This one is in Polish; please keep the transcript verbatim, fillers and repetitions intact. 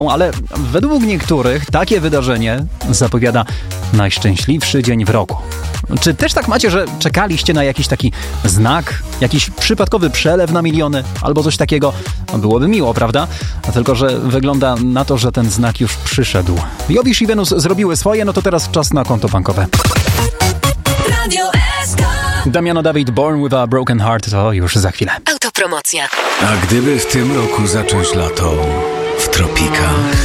Ale według niektórych takie wydarzenie zapowiada najszczęśliwszy dzień w roku. Czy też tak macie, że czekaliście na jakiś taki znak, jakiś przypadkowy przelew na miliony albo coś takiego? No byłoby miło, prawda? A tylko że wygląda na to, że ten znak już przyszedł. Jowisz i Wenus zrobiły swoje, no to teraz czas na konto bankowe. Radio S K. Damiano David, Born with a Broken Heart, to już za chwilę. Autopromocja. A gdyby w tym roku zacząć lato w tropikach?